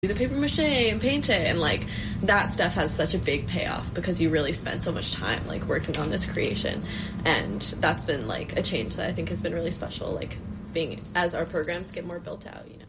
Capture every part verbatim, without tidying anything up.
do the paper mache and paint it, and like that stuff has such a big payoff because you really spend so much time like working on this creation, and that's been like a change that I think has been really special, like being as our programs get more built out, you know.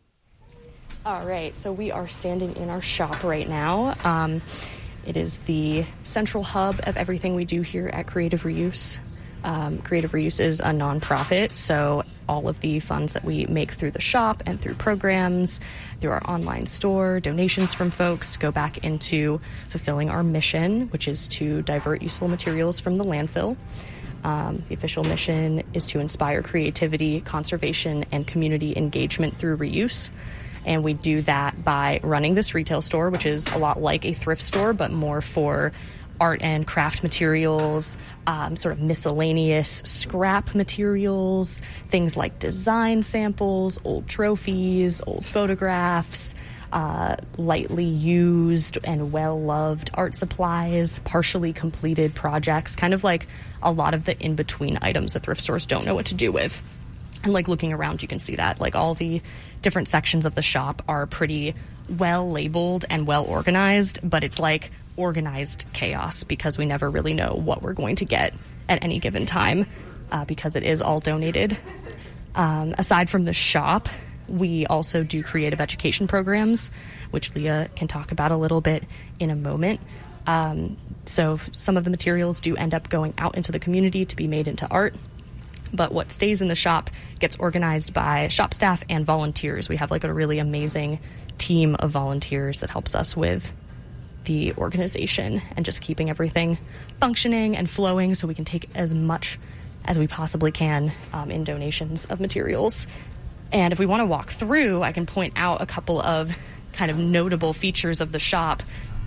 All right, so we are standing in our shop right now. Um, it is the central hub of everything we do here at Creative Reuse. Um, Creative Reuse is a nonprofit, so all of the funds that we make through the shop and through programs, through our online store, donations from folks go back into fulfilling our mission, which is to divert useful materials from the landfill. Um, the official mission is to inspire creativity, conservation, and community engagement through reuse. And we do that by running this retail store, which is a lot like a thrift store, but more for art and craft materials, um, sort of miscellaneous scrap materials, things like design samples, old trophies, old photographs, uh, lightly used and well-loved art supplies, partially completed projects, kind of like a lot of the in-between items that thrift stores don't know what to do with. And like looking around, you can see that. Like all the different sections of the shop are pretty well labeled and well organized, but it's like organized chaos because we never really know what we're going to get at any given time uh, because it is all donated. Um, aside from the shop, we also do creative education programs, which Leah can talk about a little bit in a moment. Um, so some of the materials do end up going out into the community to be made into art, but what stays in the shop gets organized by shop staff and volunteers. We have like a really amazing team of volunteers that helps us with the organization and just keeping everything functioning and flowing so we can take as much as we possibly can um, in donations of materials. And if we want to walk through, I can point out a couple of kind of notable features of the shop.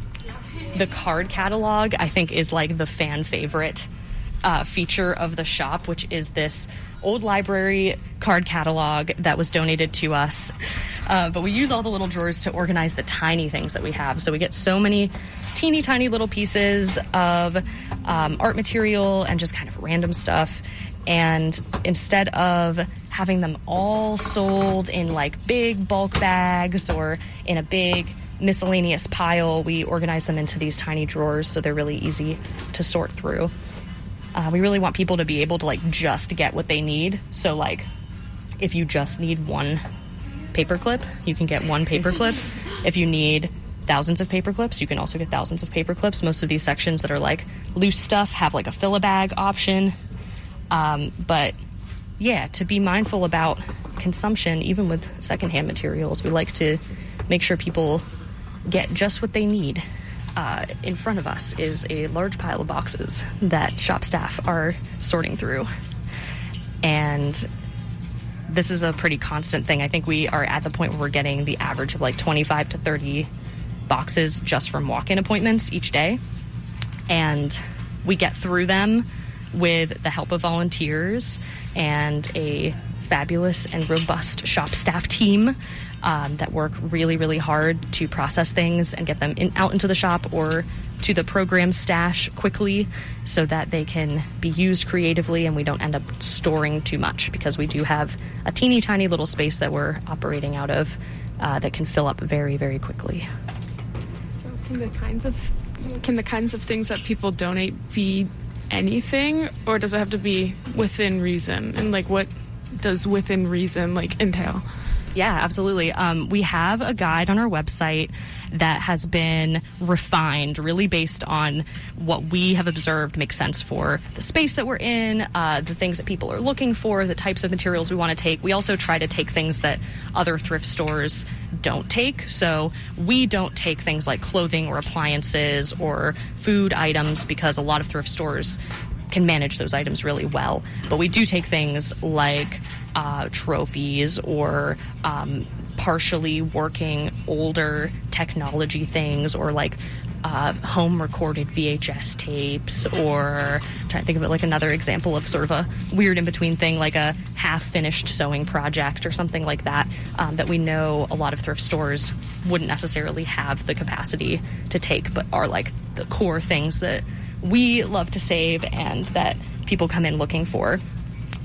The card catalog, I think, is like the fan favorite uh, feature of the shop, which is this old library card catalog that was donated to us. Uh, but we use all the little drawers to organize the tiny things that we have. So we get so many teeny tiny little pieces of um, art material and just kind of random stuff. And instead of having them all sold in like big bulk bags or in a big miscellaneous pile, we organize them into these tiny drawers so they're really easy to sort through. Uh, we really want people to be able to like just get what they need. So like if you just need one paper clip, you can get one paper clip. If you need thousands of paper clips, you can also get thousands of paper clips. Most of these sections that are like loose stuff have like a fill-a-bag option. Um, but yeah, to be mindful about consumption, even with secondhand materials, we like to make sure people get just what they need. Uh, in front of us is a large pile of boxes that shop staff are sorting through. And this is a pretty constant thing. I think we are at the point where we're getting the average of like twenty-five to thirty boxes just from walk-in appointments each day. And we get through them with the help of volunteers and a fabulous and robust shop staff team um, that work really, really hard to process things and get them in, out into the shop or to the program stash quickly so that they can be used creatively and we don't end up storing too much, because we do have a teeny tiny little space that we're operating out of uh, that can fill up very, very quickly. So can the kinds of can the kinds of things that people donate be anything, or does it have to be within reason? And like what does within reason like entail? Yeah, absolutely. Um, we have a guide on our website that has been refined really based on what we have observed makes sense for the space that we're in, uh, the things that people are looking for, the types of materials we want to take. We also try to take things that other thrift stores don't take. So we don't take things like clothing or appliances or food items because a lot of thrift stores can manage those items really well. But we do take things like uh, trophies or um, partially working older technology things, or like uh, home recorded V H S tapes, or I'm trying to think of it like another example of sort of a weird in-between thing, like a half-finished sewing project or something like that, um, that we know a lot of thrift stores wouldn't necessarily have the capacity to take, but are like the core things that we love to save and that people come in looking for.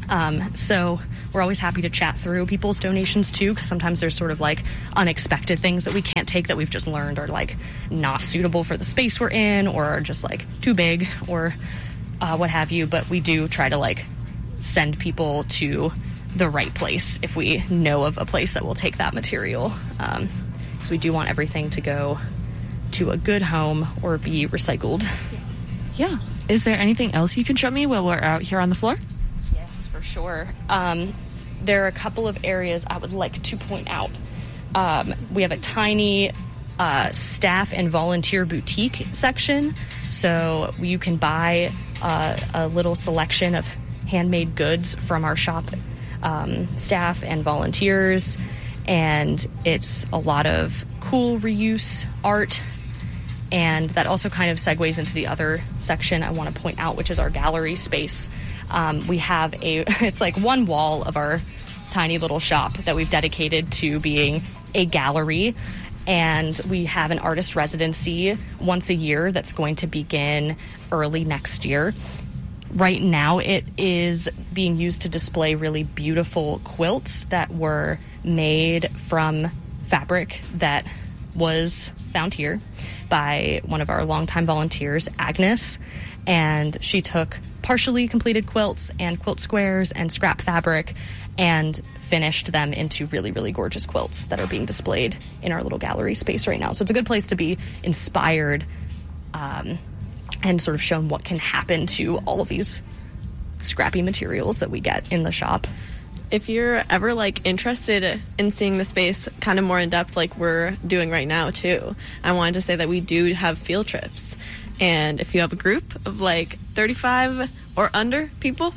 Um, so we're always happy to chat through people's donations too, because sometimes there's sort of like unexpected things that we can't take that we've just learned are like not suitable for the space we're in, or are just like too big, or uh, what have you. But we do try to like send people to the right place if we know of a place that will take that material. Um, so we do want everything to go to a good home or be recycled. Yeah. Is there anything else you can show me while we're out here on the floor? Yes, for sure. Um, there are a couple of areas I would like to point out. Um, we have a tiny uh, staff and volunteer boutique section. So you can buy uh, a little selection of handmade goods from our shop um, staff and volunteers. And it's a lot of cool reuse art. And that also kind of segues into the other section I want to point out, which is our gallery space. Um, we have a, it's like one wall of our tiny little shop that we've dedicated to being a gallery. And we have an artist residency once a year that's going to begin early next year. Right now, it is being used to display really beautiful quilts that were made from fabric that was found here by one of our longtime volunteers, Agnes. And she took partially completed quilts and quilt squares and scrap fabric and finished them into really, really gorgeous quilts that are being displayed in our little gallery space right now. So it's a good place to be inspired um, and sort of shown what can happen to all of these scrappy materials that we get in the shop. If you're ever like interested in seeing the space kind of more in depth, like we're doing right now too, I wanted to say that we do have field trips. And if you have a group of like thirty-five or under people,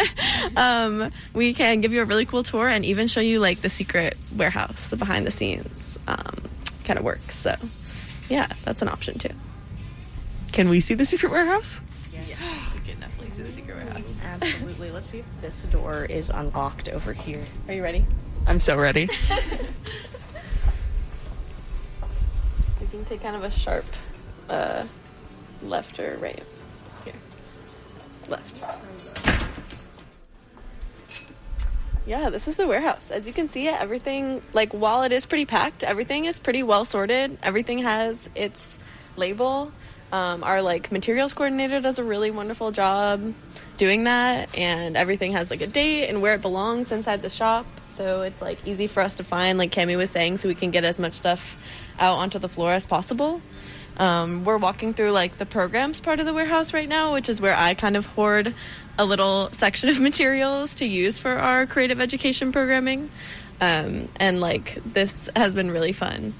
um, we can give you a really cool tour and even show you like the secret warehouse, the behind the scenes um, kind of work. So yeah, that's an option too. Can we see the secret warehouse? Yes. Yeah, we can definitely see the secret warehouse. Absolutely. Let's see if this door is unlocked over here. Are you ready? I'm so ready. We can take kind of a sharp uh, left or right. Here. Left. Yeah, this is the warehouse. As you can see, everything, like while it is pretty packed, everything is pretty well sorted. Everything has its label. Um, our like materials coordinator does a really wonderful job doing that, and everything has like a date and where it belongs inside the shop, so it's like easy for us to find, like Cami was saying, so we can get as much stuff out onto the floor as possible. Um, we're walking through like the programs part of the warehouse right now, which is where I kind of hoard a little section of materials to use for our creative education programming, um, and like this has been really fun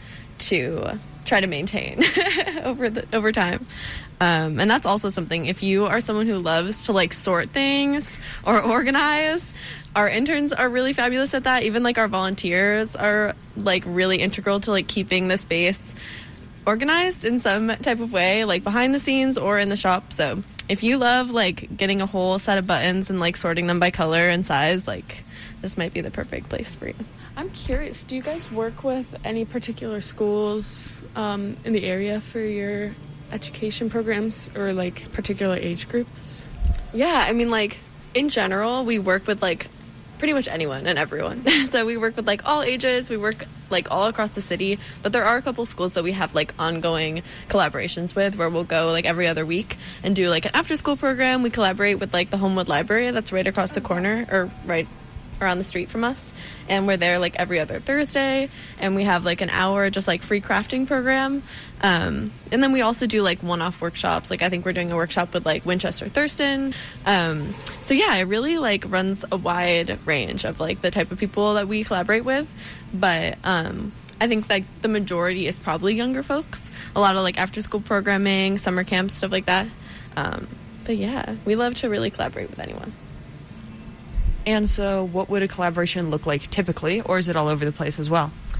to try to maintain over the over time. Um, and that's also something, if you are someone who loves to like sort things or organize, our interns are really fabulous at that. Even like our volunteers are like really integral to like keeping the space organized in some type of way, like behind the scenes or in the shop. So if you love like getting a whole set of buttons and like sorting them by color and size, like this might be the perfect place for you. I'm curious, do you guys work with any particular schools um, in the area for your education programs, or like particular age groups? Yeah, I mean, like in general, we work with like pretty much anyone and everyone. So we work with like all ages, we work like all across the city, but there are a couple schools that we have like ongoing collaborations with, where we'll go like every other week and do like an after school program. We collaborate with like the Homewood Library that's right across the corner, or right around the street from us, and we're there like every other Thursday, and we have like an hour just like free crafting program, um, and then we also do like one-off workshops. Like I think we're doing a workshop with like Winchester Thurston, um, so yeah, it really like runs a wide range of like the type of people that we collaborate with, but um, I think like the majority is probably younger folks, a lot of like after-school programming, summer camps, stuff like that, um, but yeah, we love to really collaborate with anyone. And so what would a collaboration look like typically, or is it all over the place as well?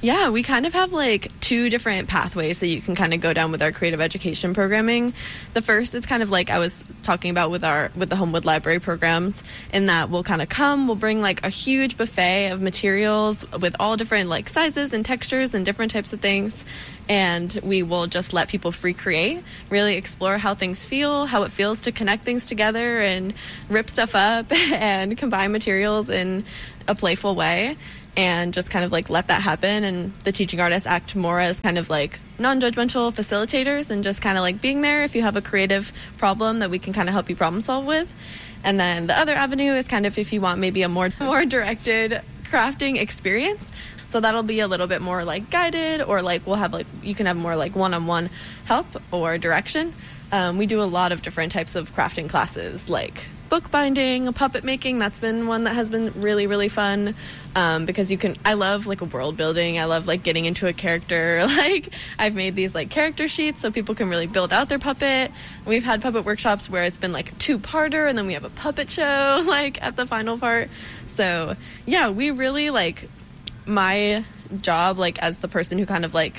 Yeah, we kind of have like two different pathways that you can kind of go down with our creative education programming. The first is kind of like I was talking about with our with the Homewood Library programs, in that we'll kind of come, we'll bring like a huge buffet of materials with all different like sizes and textures and different types of things. And we will just let people free create, really explore how things feel, how it feels to connect things together and rip stuff up and combine materials in a playful way, and just kind of like let that happen. And the teaching artists act more as kind of like non-judgmental facilitators and just kind of like being there if you have a creative problem that we can kind of help you problem solve with. And then the other avenue is kind of if you want maybe a more more directed crafting experience. So that'll be a little bit more like guided, or like we'll have like, you can have more like one-on-one help or direction. Um, we do a lot of different types of crafting classes, like bookbinding, puppet making. That's been one that has been really, really fun. Um, because you can, I love like a world building. I love like getting into a character. Like I've made these like character sheets so people can really build out their puppet. We've had puppet workshops where it's been like a two-parter and then we have a puppet show like at the final part. So yeah, we really like, my job like as the person who kind of like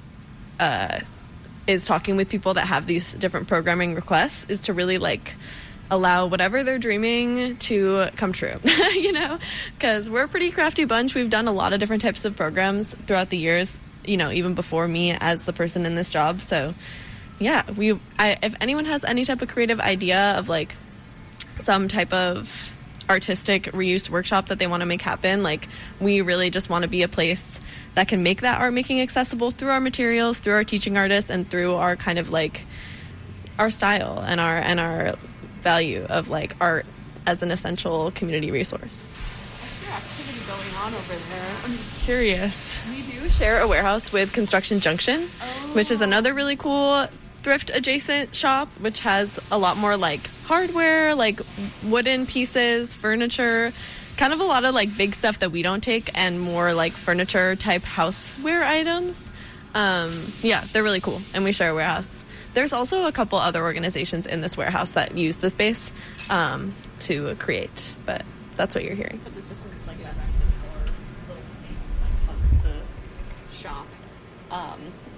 uh is talking with people that have these different programming requests is to really like allow whatever they're dreaming to come true. You know, because we're a pretty crafty bunch. We've done a lot of different types of programs throughout the years, you know, even before me as the person in this job. So yeah, we I, if anyone has any type of creative idea of like some type of artistic reuse workshop that they want to make happen, like we really just want to be a place that can make that art making accessible through our materials, through our teaching artists, and through our kind of like our style and our and our value of like art as an essential community resource. What's your activity going on over there? I'm curious. We do share a warehouse with Construction Junction, oh. which is another really cool thrift adjacent shop, which has a lot more like hardware, like wooden pieces, furniture, kind of a lot of like big stuff that we don't take, and more like furniture type houseware items. Um, yeah, they're really cool, and we share a warehouse. There's also a couple other organizations in this warehouse that use the space um, to create, but that's what you're hearing. This is like a little space that like hugs the shop. Um,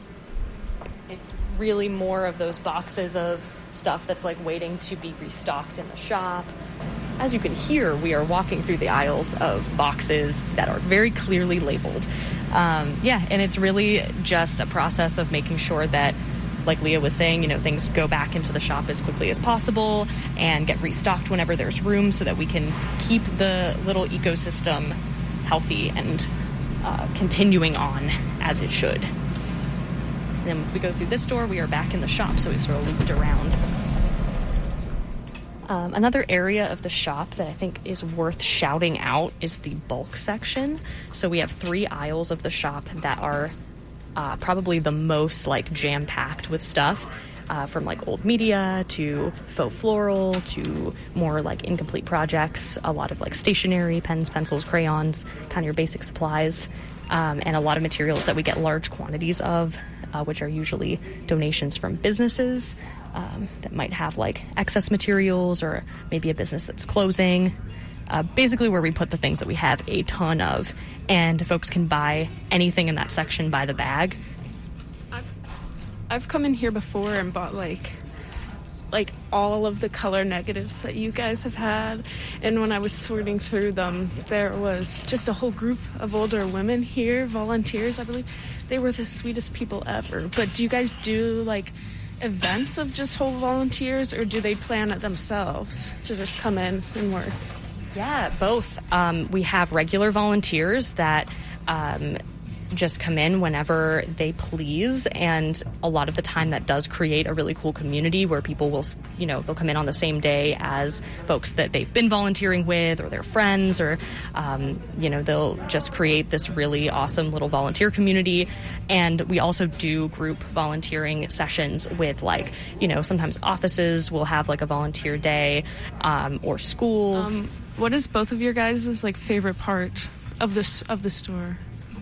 it's really more of those boxes of stuff that's like waiting to be restocked in the shop. As you can hear, we are walking through the aisles of boxes that are very clearly labeled. Um, yeah, and it's really just a process of making sure that, like Leah was saying, you know, things go back into the shop as quickly as possible and get restocked whenever there's room, so that we can keep the little ecosystem healthy and uh, continuing on as it should. And then if we go through this door, we are back in the shop, so we sort of looped around. Um, another area of the shop that I think is worth shouting out is the bulk section. So we have three aisles of the shop that are uh, probably the most like jam-packed with stuff, uh, from like old media to faux floral to more like incomplete projects, a lot of like stationery, pens, pencils, crayons, kind of your basic supplies, um, and a lot of materials that we get large quantities of, Uh, which are usually donations from businesses um, that might have like excess materials, or maybe a business that's closing. Uh, basically where we put the things that we have a ton of, and folks can buy anything in that section by the bag. I've, I've come in here before and bought like like all of the color negatives that you guys have had, and when I was sorting through them, there was just a whole group of older women here, volunteers, I believe. They were the sweetest people ever. But do you guys do like events of just whole volunteers, or do they plan it themselves to just come in and work? Yeah, both. Um, we have regular volunteers that um, just come in whenever they please, and a lot of the time that does create a really cool community where people will, you know, they'll come in on the same day as folks that they've been volunteering with, or their friends, or um, you know, they'll just create this really awesome little volunteer community. And we also do group volunteering sessions with, like, you know, sometimes offices will have like a volunteer day, um, or schools. Um, what is both of your guys' like favorite part of this of the store?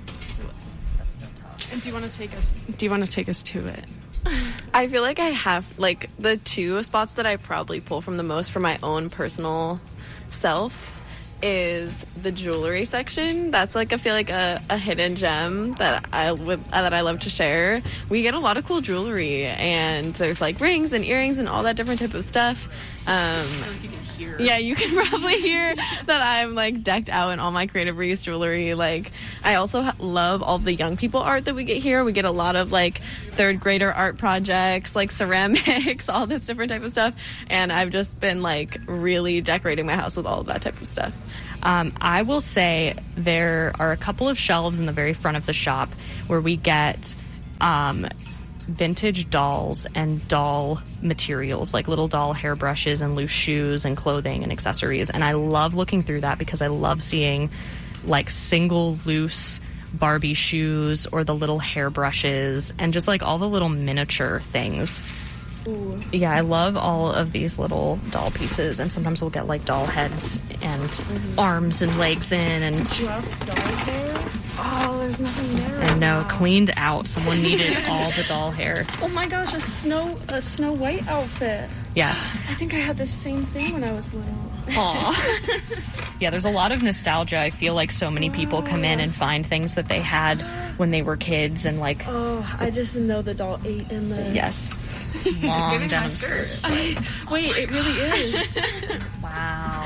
And do you want to take us? Do you want to take us to it? I feel like I have like the two spots that I probably pull from the most for my own personal self is the jewelry section. That's like I feel like a, a hidden gem that I would uh, that I love to share. We get a lot of cool jewelry, and there's like rings and earrings and all that different type of stuff. Um, yeah, you can probably hear that I'm like decked out in all my Creative Reuse jewelry. Like, I also ha- love all the young people art that we get here. We get a lot of like third grader art projects, like ceramics, all this different type of stuff. And I've just been like really decorating my house with all of that type of stuff. Um, I will say there are a couple of shelves in the very front of the shop where we get um, vintage dolls and doll materials, like little doll hairbrushes and loose shoes and clothing and accessories. And I love looking through that because I love seeing like single loose Barbie shoes or the little hairbrushes and just like all the little miniature things. Ooh. Yeah, I love all of these little doll pieces, and sometimes we'll get like doll heads and mm-hmm. arms and legs in, and just doll hair. Oh, there's nothing there. And no, wow. Cleaned out. Someone needed all the doll hair. Oh my gosh, a snow a Snow White outfit. Yeah, I think I had the same thing when I was little. Aw. Yeah, there's a lot of nostalgia. I feel like so many people come in and find things that they had when they were kids, and like. Oh, I just know the doll ate in the. Yes. Long denim skirt. I, wait, it really is. Wow.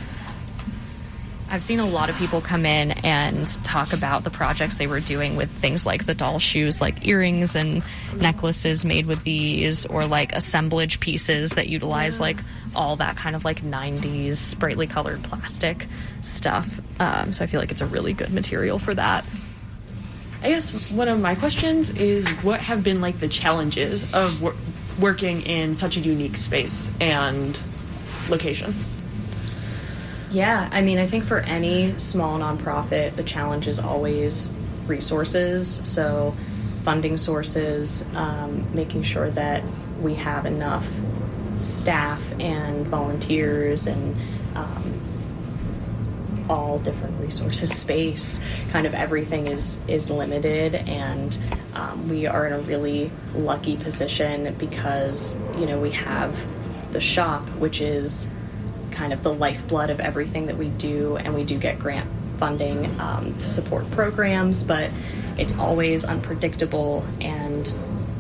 I've seen a lot of people come in and talk about the projects they were doing with things like the doll shoes, like earrings and necklaces made with these, or like assemblage pieces that utilize yeah. like all that kind of like nineties brightly colored plastic stuff. Um, so I feel like it's a really good material for that. I guess one of my questions is, what have been like the challenges of wor- working in such a unique space and location? Yeah, I mean, I think for any small nonprofit, the challenge is always resources. So funding sources, um, making sure that we have enough staff and volunteers and um, all different resources, space, kind of everything is is limited, and um, we are in a really lucky position because, you know, we have the shop, which is kind of the lifeblood of everything that we do, and we do get grant funding um, to support programs, but it's always unpredictable, and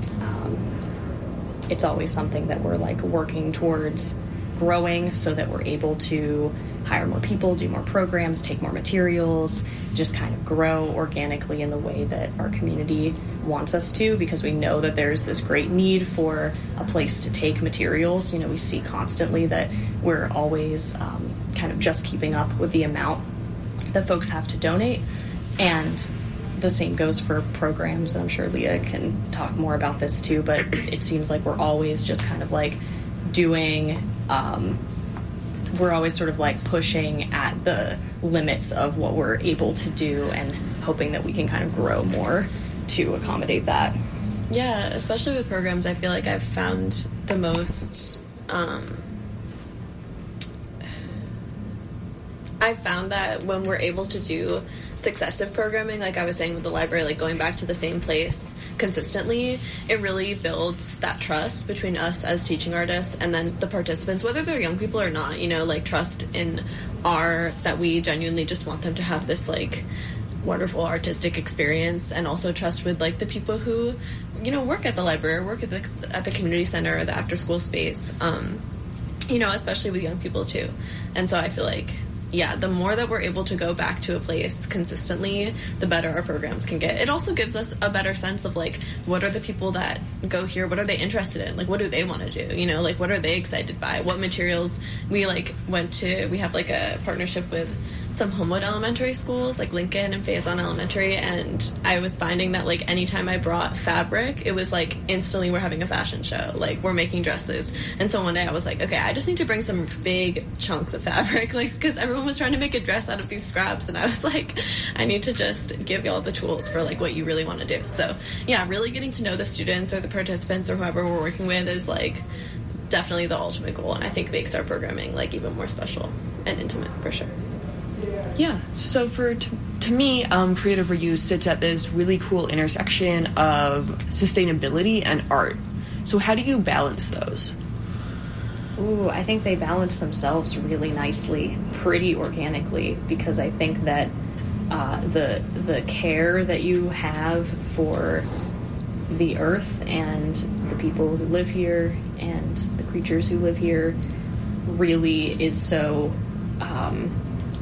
um, it's always something that we're like working towards growing so that we're able to hire more people, do more programs, take more materials, just kind of grow organically in the way that our community wants us to, because we know that there's this great need for a place to take materials. You know, we see constantly that we're always um, kind of just keeping up with the amount that folks have to donate, and the same goes for programs. I'm sure Leah can talk more about this too, but it seems like we're always just kind of like doing um, we're always sort of like pushing at the limits of what we're able to do and hoping that we can kind of grow more to accommodate that. Yeah, especially with programs, I feel like I've found the most um, I've found that when we're able to do successive programming, like I was saying with the library, like going back to the same place consistently, it really builds that trust between us as teaching artists and then the participants, whether they're young people or not, you know, like trust in our, that we genuinely just want them to have this like wonderful artistic experience, and also trust with like the people who, you know, work at the library, work at the, at the community center or the after school space, um, you know, especially with young people too. And so I feel like, yeah, the more that we're able to go back to a place consistently, the better our programs can get. It also gives us a better sense of, like, what are the people that go here, what are they interested in? Like, what do they want to do? You know, like, what are they excited by? What materials? We, like, went to, we have, like, a partnership with some Homewood elementary schools, like Lincoln and Faison Elementary, and I was finding that, like, anytime I brought fabric, it was, like, instantly we're having a fashion show. Like, we're making dresses. And so one day I was like, okay, I just need to bring some big chunks of fabric, like, because everyone was trying to make a dress out of these scraps, and I was like, I need to just give y'all the tools for, like, what you really want to do. So, yeah, really getting to know the students or the participants or whoever we're working with is, like, definitely the ultimate goal, and I think makes our programming, like, even more special and intimate, for sure. Yeah, so for to, to me, um, Creative Reuse sits at this really cool intersection of sustainability and art. So how do you balance those? Ooh, I think they balance themselves really nicely, pretty organically, because I think that uh, the the care that you have for the earth and the people who live here and the creatures who live here really is so um,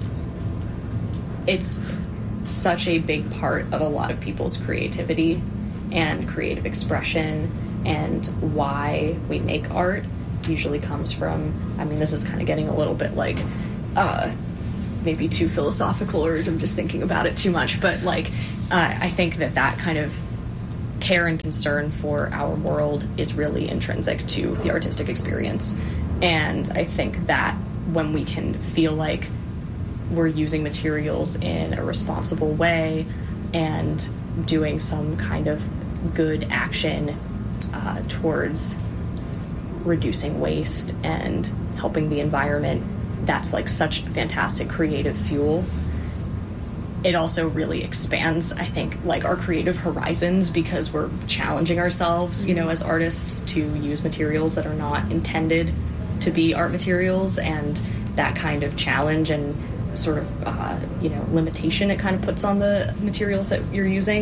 it's such a big part of a lot of people's creativity and creative expression, and why we make art usually comes from, I mean, this is kind of getting a little bit like uh, maybe too philosophical, or I'm just thinking about it too much, but like uh, I think that that kind of care and concern for our world is really intrinsic to the artistic experience. And I think that when we can feel like we're using materials in a responsible way and doing some kind of good action uh, towards reducing waste and helping the environment, that's like such fantastic creative fuel. It also really expands, I think, like our creative horizons, because we're challenging ourselves, you know, as artists to use materials that are not intended to be art materials, and that kind of challenge and sort of, uh, you know, limitation it kind of puts on the materials that you're using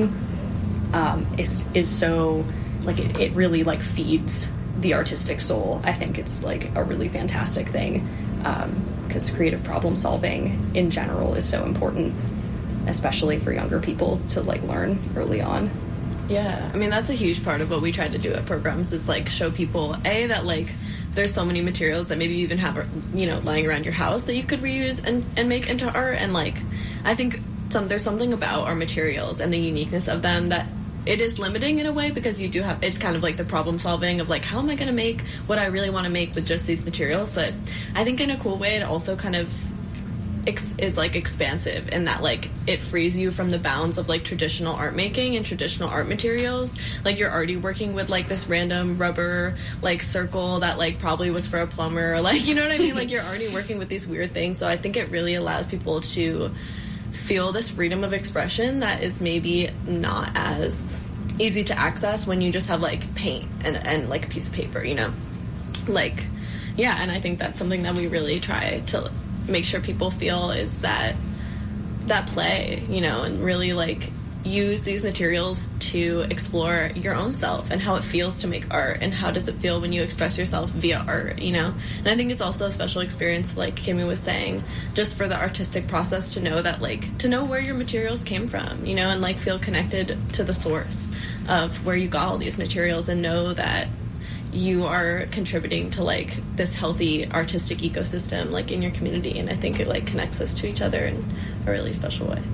um, is is so, like, it, it really, like, feeds the artistic soul. I think it's, like, a really fantastic thing, because um, creative problem solving in general is so important, especially for younger people to, like, learn early on. Yeah, I mean, that's a huge part of what we try to do at programs, is, like, show people, A, that, like, there's so many materials that maybe you even have, you know, lying around your house that you could reuse and, and make into art. And, like, I think some there's something about our materials and the uniqueness of them that it is limiting in a way, because you do have, it's kind of like the problem solving of, like, how am I going to make what I really want to make with just these materials? But I think in a cool way it also kind of Ex- is like expansive in that, like, it frees you from the bounds of, like, traditional art making and traditional art materials. Like, you're already working with, like, this random rubber, like, circle that, like, probably was for a plumber, or, like, you know what I mean? Like, you're already working with these weird things. So I think it really allows people to feel this freedom of expression that is maybe not as easy to access when you just have, like, paint and, and like, a piece of paper, you know? Like, yeah, and I think that's something that we really try to make sure people feel, is that that play, you know, and really, like, use these materials to explore your own self and how it feels to make art, and how does it feel when you express yourself via art, you know? And I think it's also a special experience, like Kimmy was saying, just for the artistic process, to know that, like, to know where your materials came from, you know, and, like, feel connected to the source of where you got all these materials, and know that you are contributing to, like, this healthy artistic ecosystem, like, in your community. And I think it, like, connects us to each other in a really special way.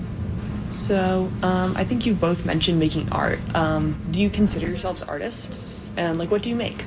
So um, I think you both mentioned making art. Um, do you consider yourselves artists? And, like, what do you make?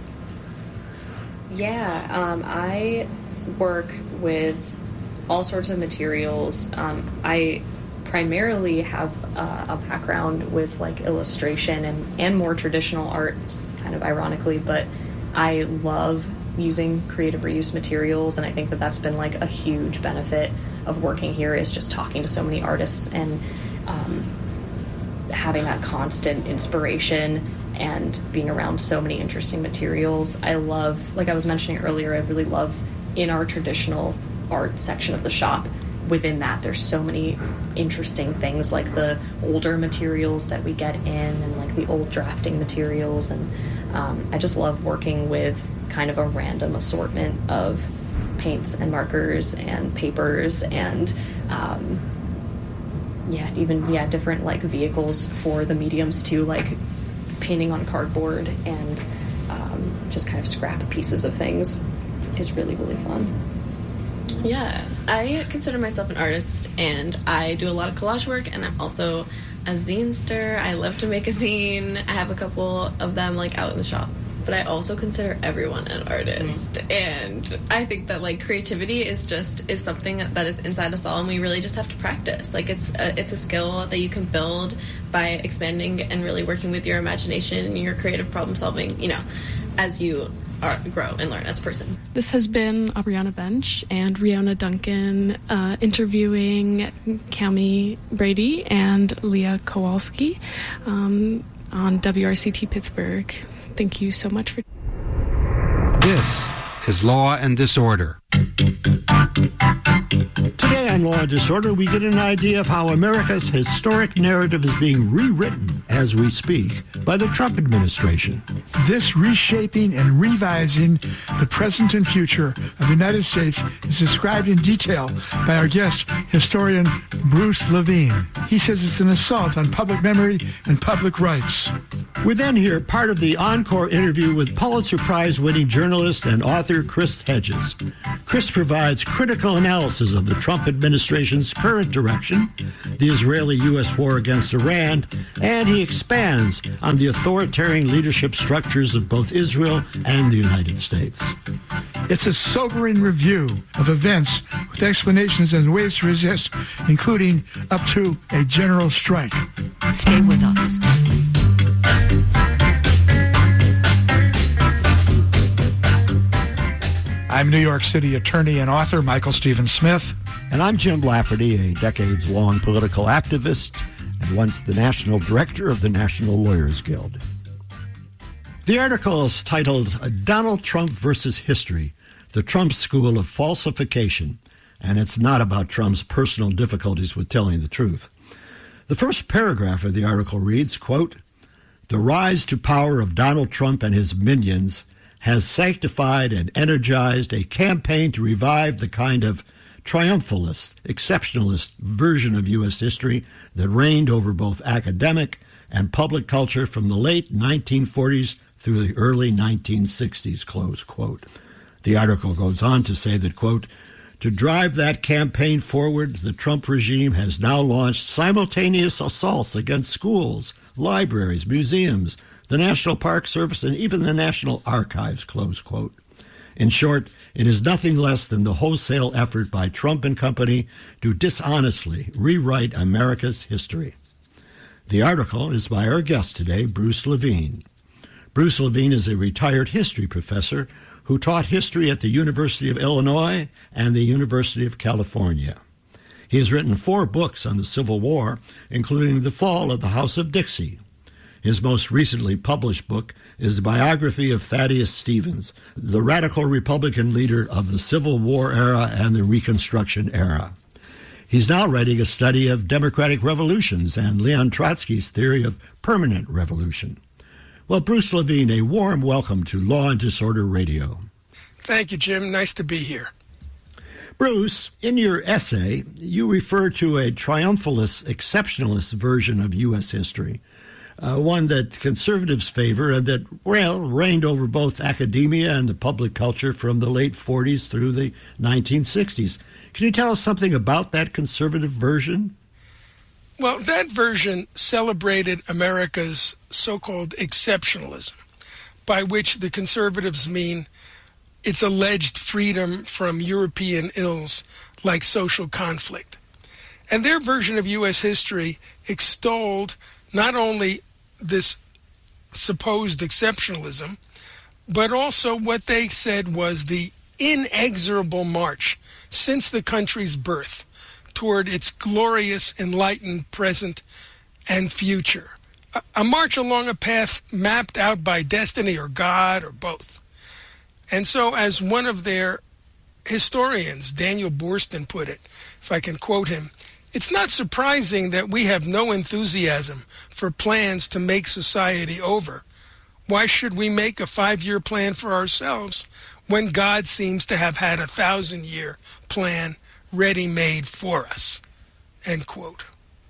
Yeah, um, I work with all sorts of materials. Um, I primarily have uh, a background with, like, illustration and, and more traditional art, kind of ironically, but I love using creative reuse materials, and I think that that's been, like, a huge benefit of working here, is just talking to so many artists and um, having that constant inspiration and being around so many interesting materials. I love, like I was mentioning earlier, I really love in our traditional art section of the shop, within that there's so many interesting things, like the older materials that we get in, and, like, the old drafting materials, and um, I just love working with kind of a random assortment of paints and markers and papers and um, yeah, even yeah different, like, vehicles for the mediums too, like painting on cardboard and um, just kind of scrap pieces of things is really, really fun. Yeah, I consider myself an artist, and I do a lot of collage work, and I'm also a zine-ster. I love to make a zine. I have a couple of them, like, out in the shop. But I also consider everyone an artist. Mm. And I think that, like, creativity is just, is something that is inside us all, and we really just have to practice. Like, it's a, it's a skill that you can build by expanding and really working with your imagination and your creative problem solving, you know, as you Are, grow and learn as a person. This has been Aubriana Bench and Riona Duncan uh, interviewing Cami Brady and Leah Kowalski um, on W R C T Pittsburgh. Thank you so much for... This is Law and Disorder. Today on Law and Disorder, we get an idea of how America's historic narrative is being rewritten as we speak by the Trump administration. This reshaping and revising the present and future of the United States is described in detail by our guest, historian Bruce Levine. He says it's an assault on public memory and public rights. We then hear part of the encore interview with Pulitzer Prize-winning journalist and author Chris Hedges. Chris provides critical analysis of the Trump administration's current direction, the Israeli-U S war against Iran, and he expands on the authoritarian leadership structures of both Israel and the United States. It's a sobering review of events with explanations and ways to resist, including up to a general strike. Stay with us. I'm New York City attorney and author Michael Stephen Smith. And I'm Jim Lafferty, a decades-long political activist and once the national director of the National Lawyers Guild. The article is titled Donald Trump versus History, the Trump School of Falsification, and it's not about Trump's personal difficulties with telling the truth. The first paragraph of the article reads, quote, "The rise to power of Donald Trump and his minions has sanctified and energized a campaign to revive the kind of triumphalist, exceptionalist version of U S history that reigned over both academic and public culture from the late nineteen forties through the early nineteen sixties, close quote. The article goes on to say that, quote, "To drive that campaign forward, the Trump regime has now launched simultaneous assaults against schools, libraries, museums, the National Park Service, and even the National Archives," close quote. In short, it is nothing less than the wholesale effort by Trump and company to dishonestly rewrite America's history. The article is by our guest today, Bruce Levine. Bruce Levine is a retired history professor who taught history at the University of Illinois and the University of California. He has written four books on the Civil War, including The Fall of the House of Dixie. His most recently published book is the biography of Thaddeus Stevens, the radical Republican leader of the Civil War era and the Reconstruction era. He's now writing a study of democratic revolutions and Leon Trotsky's theory of permanent revolution. Well, Bruce Levine, a warm welcome to Law and Disorder Radio. Thank you, Jim. Nice to be here. Bruce, in your essay, you refer to a triumphalist, exceptionalist version of U S history. Uh, one that conservatives favor and that, well, reigned over both academia and the public culture from the late forties through the nineteen sixties. Can you tell us something about that conservative version? Well, that version celebrated America's so-called exceptionalism, by which the conservatives mean its alleged freedom from European ills like social conflict. And their version of U S history extolled not only this supposed exceptionalism, but also what they said was the inexorable march since the country's birth toward its glorious, enlightened present and future. A, a march along a path mapped out by destiny or God or both. And so, as one of their historians, Daniel Boorstin, put it, if I can quote him, "It's not surprising that we have no enthusiasm for plans to make society over. Why should we make a five-year plan for ourselves when God seems to have had a thousand-year plan ready-made for us?" End quote.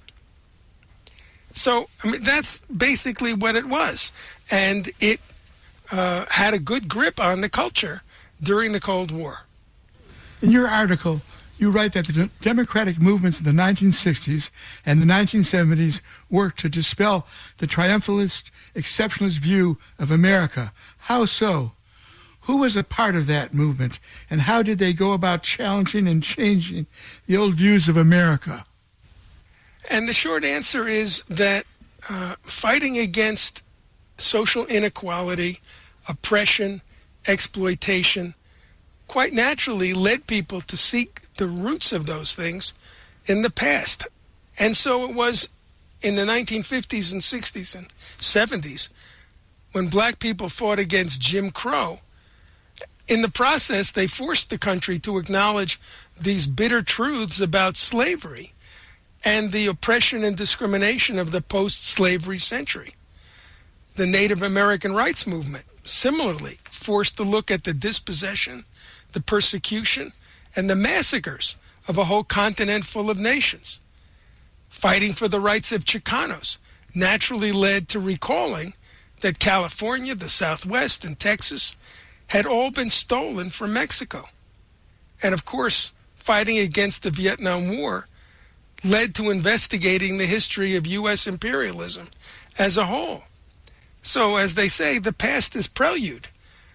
So, I mean, that's basically what it was. And it uh, had a good grip on the culture during the Cold War. In your article, you write that the democratic movements of the nineteen sixties and the nineteen seventies worked to dispel the triumphalist, exceptionalist view of America. How so? Who was a part of that movement, and how did they go about challenging and changing the old views of America? And the short answer is that uh, fighting against social inequality, oppression, exploitation, quite naturally led people to seek the roots of those things in the past. And so it was in the nineteen fifties and sixties and seventies when black people fought against Jim Crow. In the process, they forced the country to acknowledge these bitter truths about slavery and the oppression and discrimination of the post-slavery century. The Native American rights movement, similarly, forced to look at the dispossession, the persecution, and the massacres of a whole continent full of nations. Fighting for the rights of Chicanos naturally led to recalling that California, the Southwest, and Texas had all been stolen from Mexico. And of course, fighting against the Vietnam War led to investigating the history of U S imperialism as a whole. So, as they say, the past is prelude.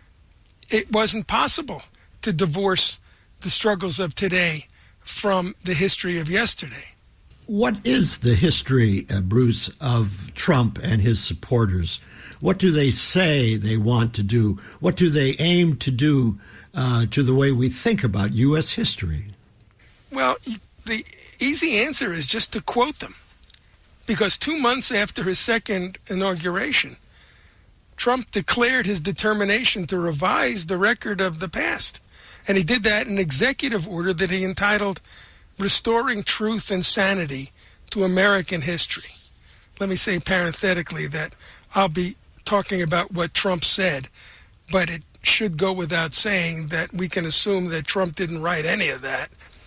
It wasn't possible to divorce the struggles of today from the history of yesterday. What is the history, uh, Bruce, of Trump and his supporters? What do they say they want to do? What do they aim to do uh, to the way we think about U S history? Well, the easy answer is just to quote them. Because two months after his second inauguration, Trump declared his determination to revise the record of the past. And he did that in an executive order that he entitled Restoring Truth and Sanity to American History. Let me say parenthetically that I'll be talking about what Trump said, but it should go without saying that we can assume that Trump didn't write any of that.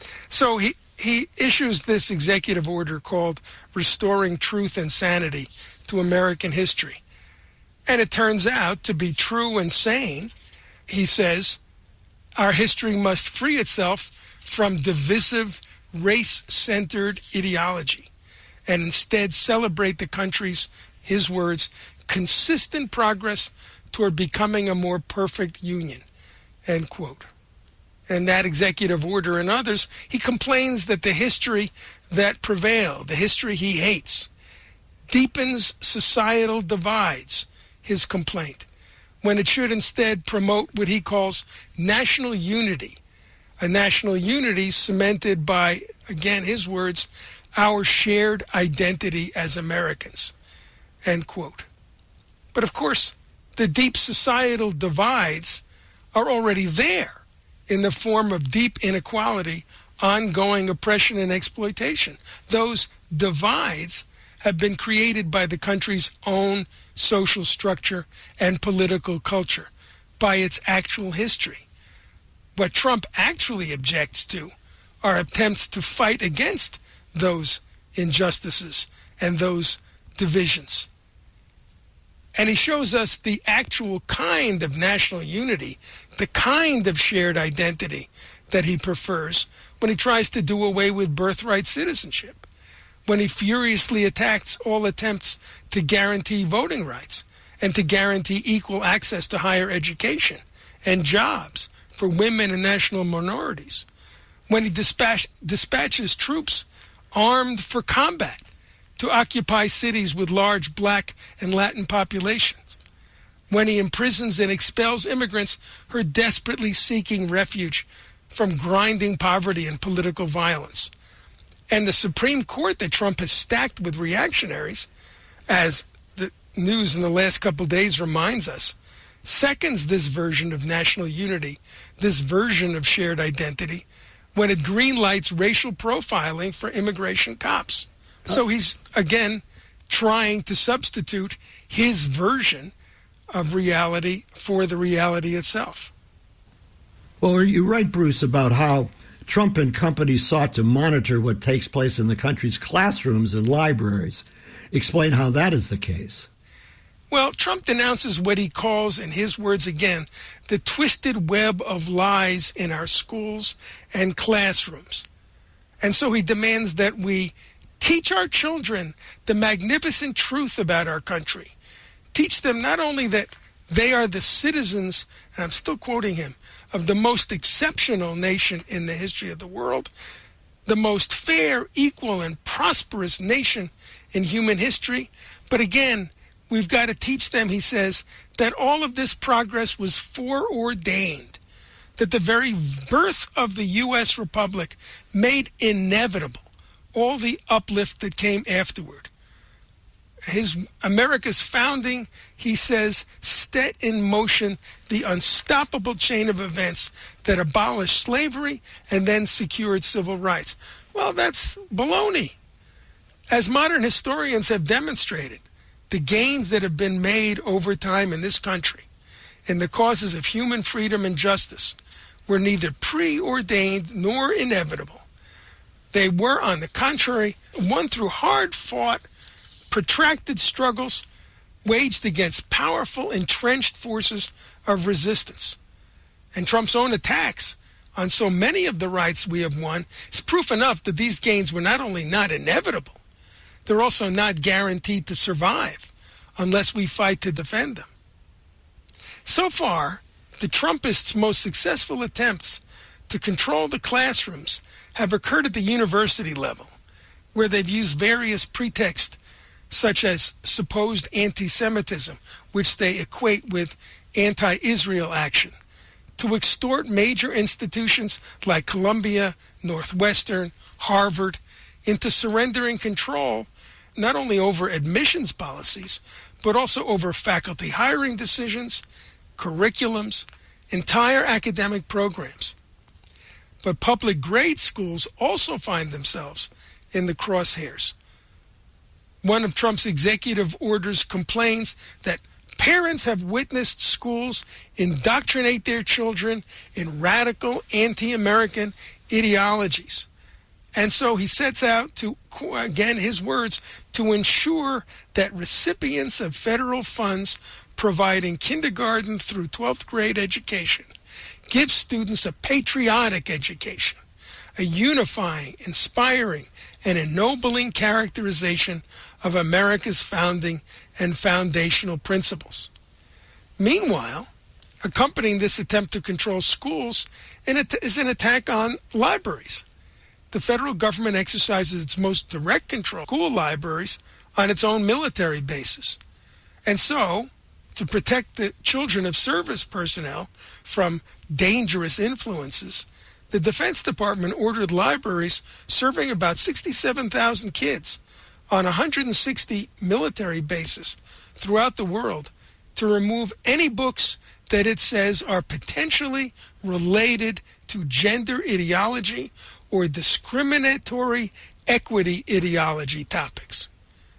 So he, he issues this executive order called Restoring Truth and Sanity to American History. And it turns out to be true and sane. He says, our history must free itself from divisive, race-centered ideology and instead celebrate the country's, his words, consistent progress toward becoming a more perfect union, end quote. And that executive order and others, he complains that the history that prevailed, the history he hates, deepens societal divides, his complaint, when it should instead promote what he calls national unity, a national unity cemented by, again, his words, our shared identity as Americans, end quote. But of course, the deep societal divides are already there in the form of deep inequality, ongoing oppression and exploitation. Those divides have been created by the country's own social structure and political culture, by its actual history. What Trump actually objects to are attempts to fight against those injustices and those divisions. And he shows us the actual kind of national unity, the kind of shared identity that he prefers when he tries to do away with birthright citizenship, when he furiously attacks all attempts to guarantee voting rights and to guarantee equal access to higher education and jobs for women and national minorities, when he dispatch, dispatches troops armed for combat to occupy cities with large black and Latin populations, when he imprisons and expels immigrants who are desperately seeking refuge from grinding poverty and political violence. And the Supreme Court that Trump has stacked with reactionaries, as the news in the last couple of days reminds us, seconds this version of national unity, this version of shared identity, when it greenlights racial profiling for immigration cops. So he's, again, trying to substitute his version of reality for the reality itself. Well, you write, Bruce, about how Trump and company sought to monitor what takes place in the country's classrooms and libraries. Explain how that is the case. Well, Trump denounces what he calls, in his words again, the twisted web of lies in our schools and classrooms. And so he demands that we teach our children the magnificent truth about our country. Teach them not only that they are the citizens, and I'm still quoting him, of the most exceptional nation in the history of the world, the most fair, equal, and prosperous nation in human history. But again, we've got to teach them, he says, that all of this progress was foreordained, that the very birth of the U S Republic made inevitable all the uplift that came afterward. his America's founding, he says, set in motion the unstoppable chain of events that abolished slavery and then secured civil rights. Well, that's baloney. As modern historians have demonstrated, the gains that have been made over time in this country in the causes of human freedom and justice were neither preordained nor inevitable. They were, on the contrary, won through hard-fought, protracted struggles waged against powerful, entrenched forces of resistance. And Trump's own attacks on so many of the rights we have won is proof enough that these gains were not only not inevitable, they're also not guaranteed to survive unless we fight to defend them. So far, the Trumpists' most successful attempts to control the classrooms have occurred at the university level, where they've used various pretexts such as supposed anti-Semitism, which they equate with anti-Israel action, to extort major institutions like Columbia, Northwestern, Harvard into surrendering control not only over admissions policies, but also over faculty hiring decisions, curriculums, entire academic programs. But public grade schools also find themselves in the crosshairs. One of Trump's executive orders complains that parents have witnessed schools indoctrinate their children in radical anti-American ideologies. And so he sets out to, again, his words, to ensure that recipients of federal funds providing kindergarten through twelfth grade education give students a patriotic education, a unifying, inspiring, and ennobling characterization of America's founding and foundational principles. Meanwhile, accompanying this attempt to control schools is an attack on libraries. The federal government exercises its most direct control of school libraries on its own military bases. And so, to protect the children of service personnel from dangerous influences, the Defense Department ordered libraries serving about sixty-seven thousand kids on one hundred sixty military bases throughout the world to remove any books that it says are potentially related to gender ideology or discriminatory equity ideology topics.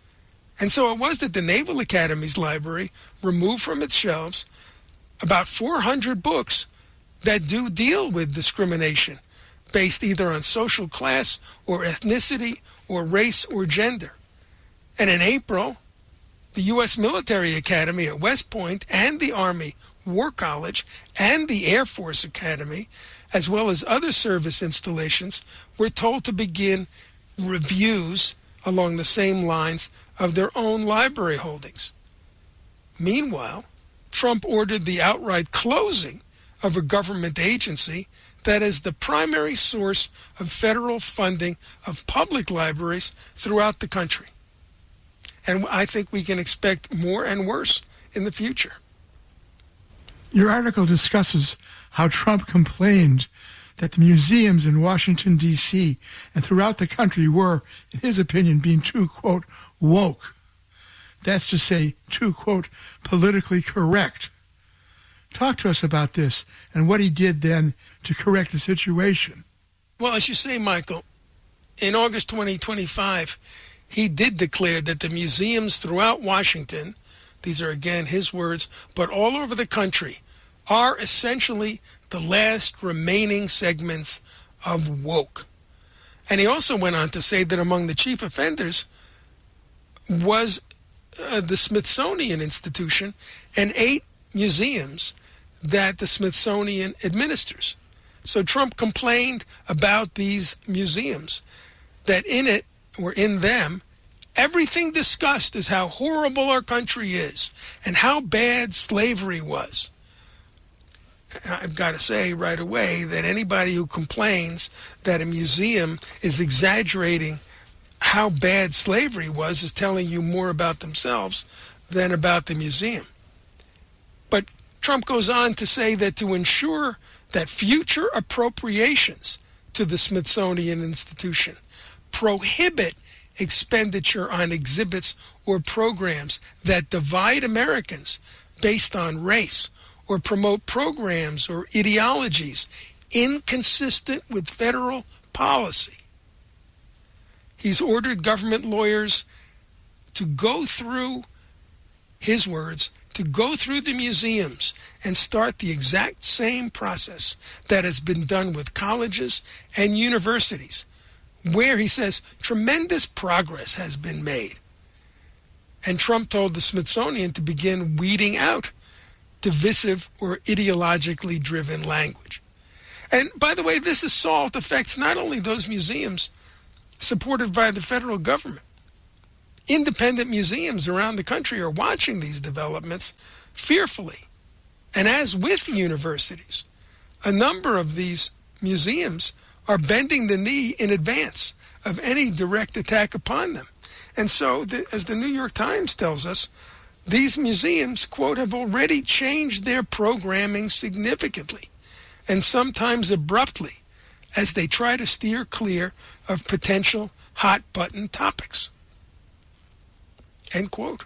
And so it was that the Naval Academy's library removed from its shelves about four hundred books that do deal with discrimination based either on social class or ethnicity or race or gender. And in April, the U S Military Academy at West Point and the Army War College and the Air Force Academy, as well as other service installations, were told to begin reviews along the same lines of their own library holdings. Meanwhile, Trump ordered the outright closing of a government agency that is the primary source of federal funding of public libraries throughout the country. And I think we can expect more and worse in the future. Your article discusses how Trump complained that the museums in Washington, D C and throughout the country were, in his opinion, being too, quote, woke. That's to say, too, quote, politically correct. Talk to us about this and what he did then to correct the situation. Well, as you say, Michael, in August twenty twenty-five, he did declare that the museums throughout Washington, these are again his words, but all over the country, are essentially the last remaining segments of woke. And he also went on to say that among the chief offenders was uh, the Smithsonian Institution and eight museums that the Smithsonian administers. So Trump complained about these museums, that in it, or in them, everything discussed is how horrible our country is and how bad slavery was. I've got to say right away that anybody who complains that a museum is exaggerating how bad slavery was is telling you more about themselves than about the museum. But Trump goes on to say that to ensure that future appropriations to the Smithsonian Institution prohibit expenditure on exhibits or programs that divide Americans based on race or promote programs or ideologies inconsistent with federal policy. He's ordered government lawyers to go through, his words, to go through the museums and start the exact same process that has been done with colleges and universities, where, he says, tremendous progress has been made. And Trump told the Smithsonian to begin weeding out divisive or ideologically driven language. And by the way, this assault affects not only those museums supported by the federal government. Independent museums around the country are watching these developments fearfully. And as with universities, a number of these museums are bending the knee in advance of any direct attack upon them. And so, the, as the New York Times tells us, these museums, quote, have already changed their programming significantly and sometimes abruptly as they try to steer clear of potential hot-button topics. End quote.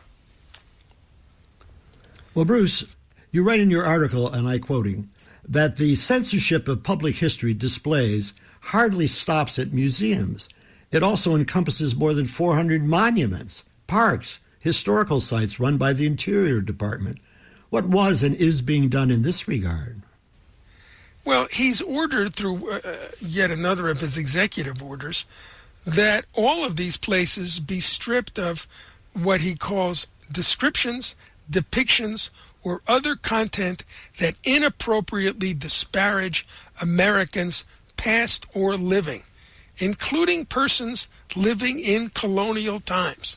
Well, Bruce, you write in your article, and I'm quoting, that the censorship of public history displays hardly stops at museums. It also encompasses more than four hundred monuments, parks, historical sites run by the Interior Department. What was and is being done in this regard? Well, he's ordered through uh, yet another of his executive orders that all of these places be stripped of what he calls descriptions, depictions, or other content that inappropriately disparage Americans past or living, including persons living in colonial times.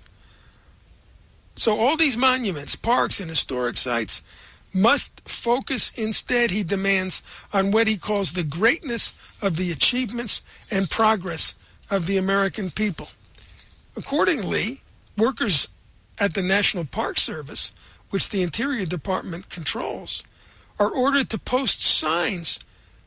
So all these monuments, parks, and historic sites must focus instead, he demands, on what he calls the greatness of the achievements and progress of the American people. Accordingly, workers at the National Park Service, which the Interior Department controls, are ordered to post signs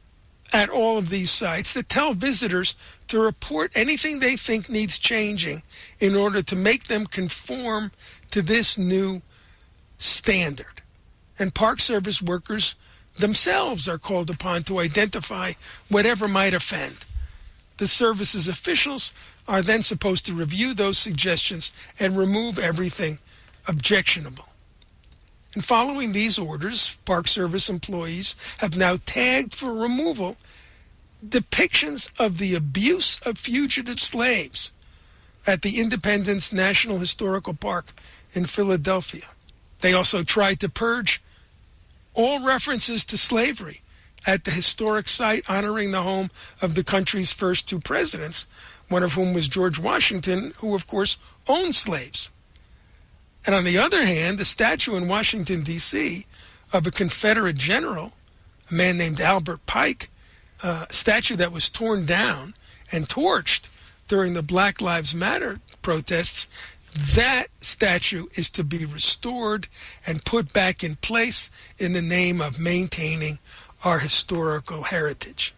at all of these sites that tell visitors to report anything they think needs changing in order to make them conform to this new standard. And Park Service workers themselves are called upon to identify whatever might offend. The service's officials are then supposed to review those suggestions and remove everything objectionable. And following these orders, Park Service employees have now tagged for removal depictions of the abuse of fugitive slaves at the Independence National Historical Park in Philadelphia. They also tried to purge all references to slavery at the historic site honoring the home of the country's first two presidents, one of whom was George Washington, who, of course, owned slaves. And on the other hand, the statue in Washington, D C of a Confederate general, a man named Albert Pike, a statue that was torn down and torched during the Black Lives Matter protests, that statue is to be restored and put back in place in the name of maintaining our historical heritage.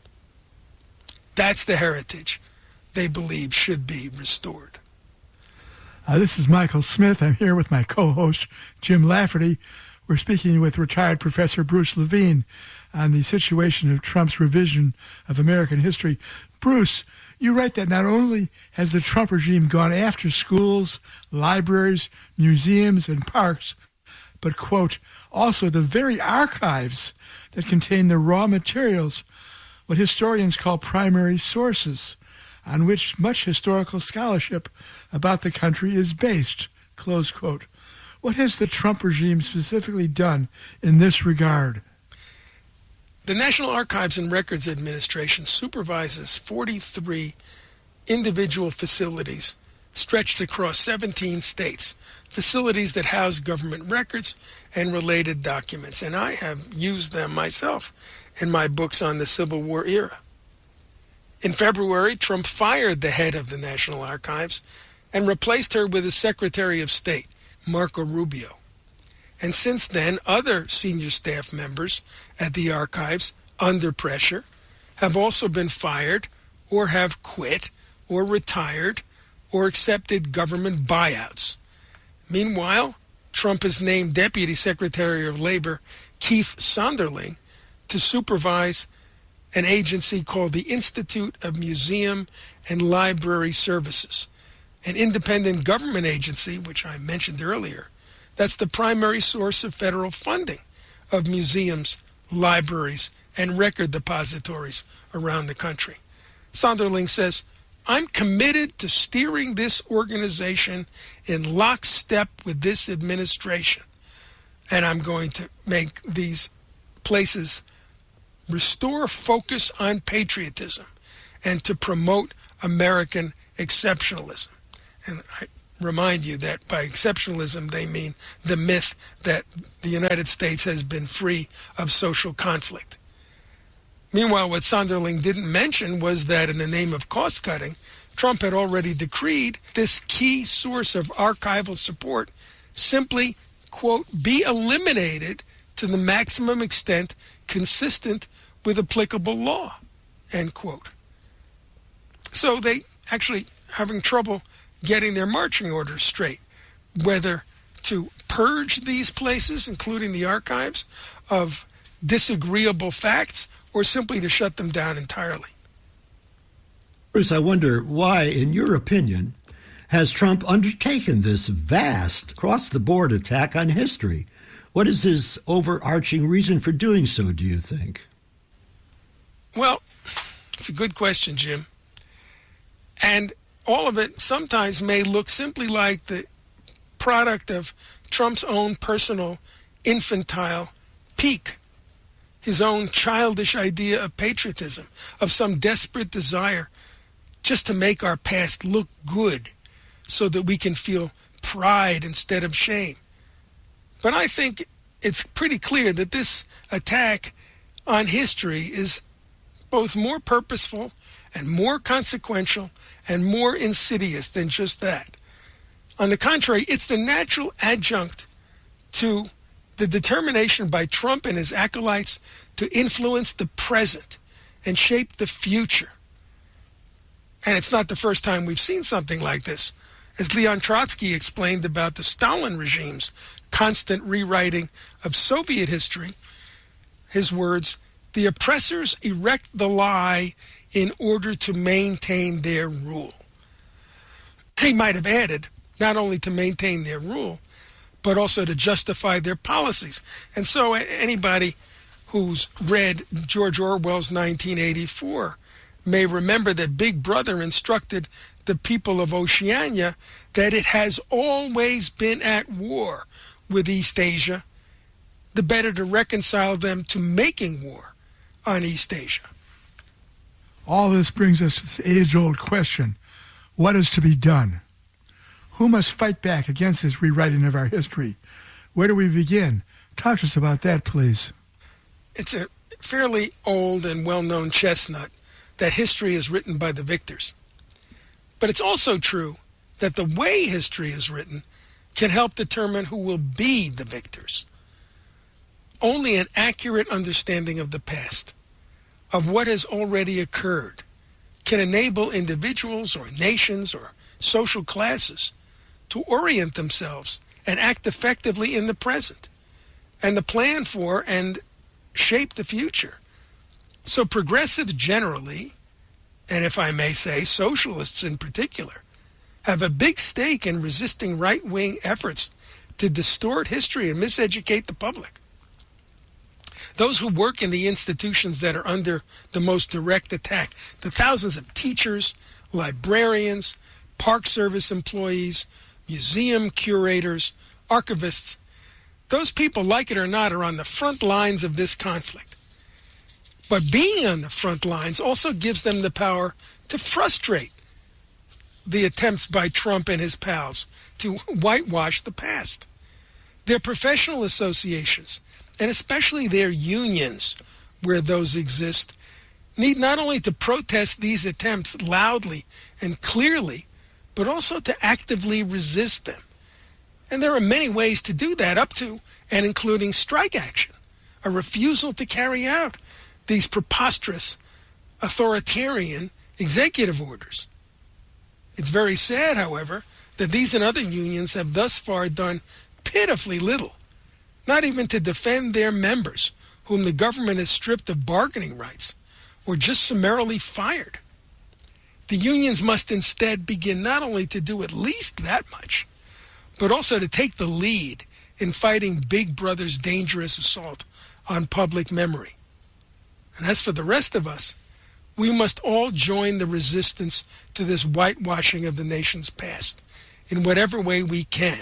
That's the heritage they believe should be restored. Uh, this is Michael Smith. I'm here with my co-host, Jim Lafferty. We're speaking with retired Professor Bruce Levine on the situation of Trump's revision of American history. Bruce, you write that not only has the Trump regime gone after schools, libraries, museums, and parks, but, quote, also the very archives that contain the raw materials, what historians call primary sources, on which much historical scholarship about the country is based, close quote. What has the Trump regime specifically done in this regard? The National Archives and Records Administration supervises forty-three individual facilities stretched across seventeen states, facilities that house government records and related documents, and I have used them myself in my books on the Civil War era. In February, Trump fired the head of the National Archives and replaced her with a Secretary of State, Marco Rubio. And since then, other senior staff members at the archives, under pressure, have also been fired or have quit or retired or accepted government buyouts. Meanwhile, Trump has named Deputy Secretary of Labor Keith Sonderling to supervise an agency called the Institute of Museum and Library Services, an independent government agency, which I mentioned earlier, that's the primary source of federal funding of museums, libraries, and record depositories around the country. Sonderling says, I'm committed to steering this organization in lockstep with this administration, and I'm going to make these places restore focus on patriotism and to promote American exceptionalism. And I remind you that by exceptionalism, they mean the myth that the United States has been free of social conflict. Meanwhile, what Sonderling didn't mention was that in the name of cost-cutting, Trump had already decreed this key source of archival support simply, quote, be eliminated to the maximum extent consistent with applicable law, end quote. So they actually having trouble getting their marching orders straight, whether to purge these places, including the archives, of disagreeable facts, or simply to shut them down entirely. Bruce, I wonder why, in your opinion, has Trump undertaken this vast, across-the-board attack on history? What is his overarching reason for doing so, do you think? Well, it's a good question, Jim. And all of it sometimes may look simply like the product of Trump's own personal infantile pique, his own childish idea of patriotism, of some desperate desire just to make our past look good so that we can feel pride instead of shame. But I think it's pretty clear that this attack on history is both more purposeful and more consequential and more insidious than just that. On the contrary, it's the natural adjunct to the determination by Trump and his acolytes to influence the present and shape the future. And it's not the first time we've seen something like this. As Leon Trotsky explained about the Stalin regime's constant rewriting of Soviet history, his words, the oppressors erect the lie in order to maintain their rule. He might have added, not only to maintain their rule, but also to justify their policies. And so anybody who's read George Orwell's nineteen eighty-four may remember that Big Brother instructed the people of Oceania that it has always been at war with East Asia, the better to reconcile them to making war on East Asia. All this brings us to this age-old question, what is to be done? Who must fight back against this rewriting of our history? Where do we begin? Talk to us about that, please. It's a fairly old and well-known chestnut that history is written by the victors. But it's also true that the way history is written can help determine who will be the victors. Only an accurate understanding of the past, of what has already occurred, can enable individuals or nations or social classes to orient themselves and act effectively in the present, and to plan for and shape the future. So progressives generally, and if I may say, socialists in particular, have a big stake in resisting right-wing efforts to distort history and miseducate the public. Those who work in the institutions that are under the most direct attack, the thousands of teachers, librarians, Park Service employees, museum curators, archivists, those people, like it or not, are on the front lines of this conflict. But being on the front lines also gives them the power to frustrate the attempts by Trump and his pals to whitewash the past. Their professional associations, and especially their unions, where those exist, need not only to protest these attempts loudly and clearly, but also to actively resist them. And there are many ways to do that, up to and including strike action, a refusal to carry out these preposterous authoritarian executive orders. It's very sad, however, that these and other unions have thus far done pitifully little, not even to defend their members, whom the government has stripped of bargaining rights or just summarily fired. The unions must instead begin not only to do at least that much, but also to take the lead in fighting Big Brother's dangerous assault on public memory. And as for the rest of us, we must all join the resistance to this whitewashing of the nation's past in whatever way we can.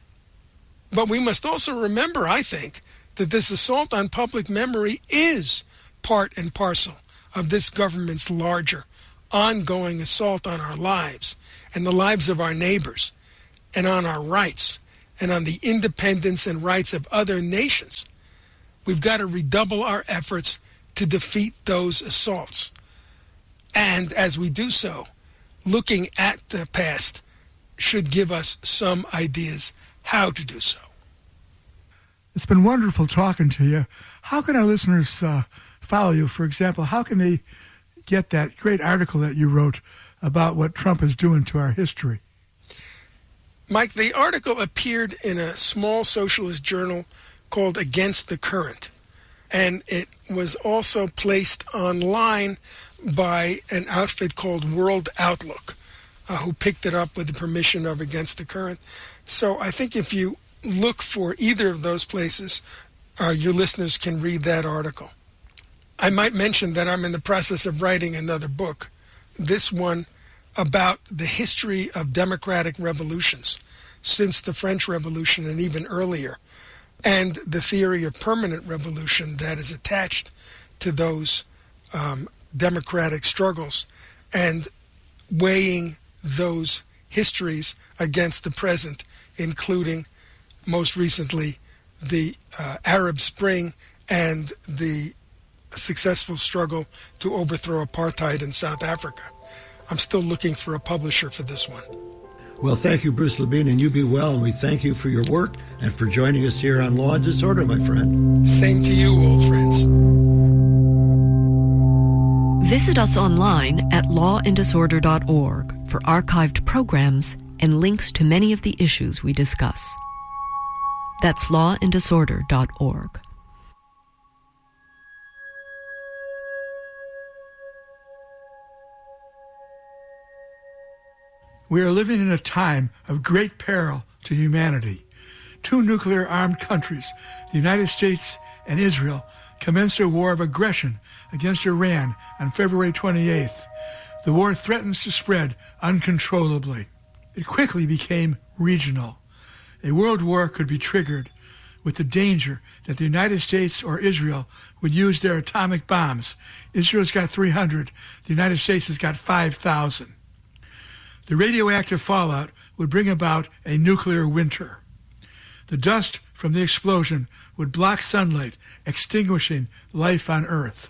But we must also remember, I think, that this assault on public memory is part and parcel of this government's larger, ongoing assault on our lives and the lives of our neighbors, and on our rights, and on the independence and rights of other nations. We've got to redouble our efforts to defeat those assaults. And as we do so, looking at the past should give us some ideas how to do so. It's been wonderful talking to you. How can our listeners uh, follow you? For example, how can they get that great article that you wrote about what Trump is doing to our history? Mike, the article appeared in a small socialist journal called Against the Current, and it was also placed online by an outfit called World Outlook, uh, who picked it up with the permission of Against the Current. So I think if you look for either of those places, uh, your listeners can read that article. I might mention that I'm in the process of writing another book, this one about the history of democratic revolutions since the French Revolution and even earlier, and the theory of permanent revolution that is attached to those um, democratic struggles, and weighing those histories against the present, including most recently the uh, Arab Spring and the successful struggle to overthrow apartheid in South Africa. I'm still looking for a publisher for this one. Well, thank you, Bruce Labine, and you be well, and we thank you for your work and for joining us here on Law and Disorder, my friend. Same to you, old friends. Visit us online at law and disorder dot org for archived programs and links to many of the issues we discuss. That's law and disorder dot org. We are living in a time of great peril to humanity. Two nuclear-armed countries, the United States and Israel, commenced a war of aggression against Iran on February twenty-eighth. The war threatens to spread uncontrollably. It quickly became regional. A world war could be triggered with the danger that the United States or Israel would use their atomic bombs. Israel's got three hundred. The United States has got five thousand. The radioactive fallout would bring about a nuclear winter. The dust from the explosion would block sunlight, extinguishing life on Earth.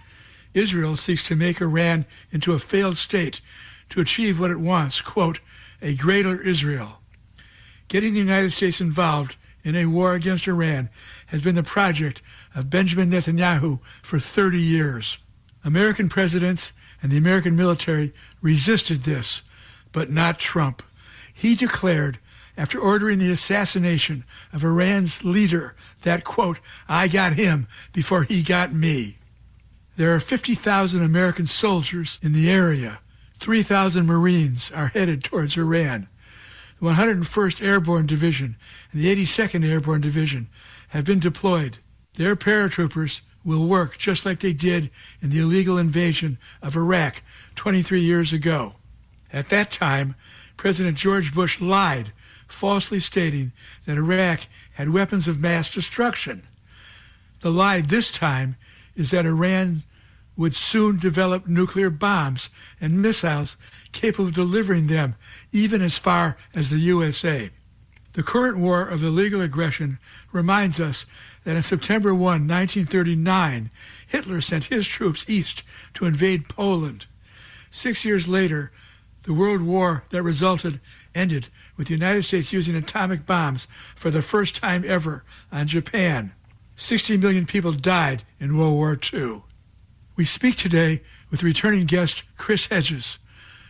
Israel seeks to make Iran into a failed state to achieve what it wants, quote, a greater Israel. Getting the United States involved in a war against Iran has been the project of Benjamin Netanyahu for thirty years. American presidents and the American military resisted this, but not Trump. He declared, after ordering the assassination of Iran's leader, that, quote, I got him before he got me. There are fifty thousand American soldiers in the area. three thousand Marines are headed towards Iran. The one hundred first Airborne Division and the eighty-second Airborne Division have been deployed. Their paratroopers will work just like they did in the illegal invasion of Iraq twenty-three years ago. At that time, President George Bush lied, falsely stating that Iraq had weapons of mass destruction. The lie this time is that Iran would soon develop nuclear bombs and missiles capable of delivering them even as far as the U S A. The current war of illegal aggression reminds us that on September first, nineteen thirty-nine, Hitler sent his troops east to invade Poland. Six years later, the World War that resulted ended with the United States using atomic bombs for the first time ever on Japan. sixty million people died in World War Two. We speak today with returning guest Chris Hedges.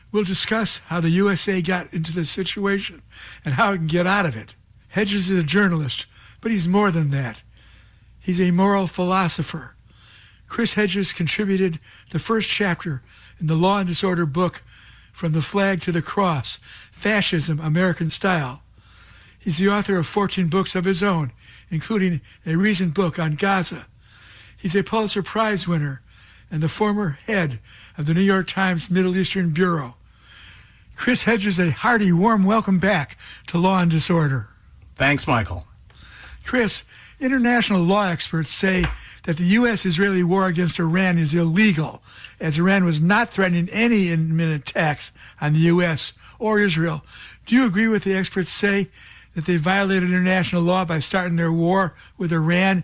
We'll discuss how the U S A got into this situation and how it can get out of it. Hedges is a journalist, but he's more than that. He's a moral philosopher. Chris Hedges contributed the first chapter in the Law and Disorder book, From the Flag to the Cross, Fascism, American Style. He's the author of fourteen books of his own, including a recent book on Gaza. He's a Pulitzer Prize winner and the former head of the New York Times Middle Eastern Bureau. Chris Hedges, a hearty, warm welcome back to Law and Disorder. Thanks, Michael. Chris, international law experts say that the U S-Israeli war against Iran is illegal, as Iran was not threatening any imminent attacks on the U S or Israel. Do you agree with the experts say that they violated international law by starting their war with Iran